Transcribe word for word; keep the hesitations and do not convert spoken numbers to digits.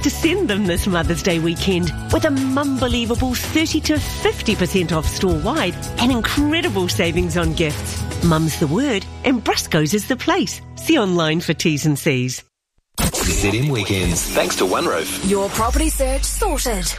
to send them this Mother's Day weekend with a mumble-believable thirty to fifty percent off store-wide and incredible savings on gifts. Mum's the word and Brusco's is the place. See online for T's and C's. Z M Weekends, thanks to One Roof. Your property search sorted.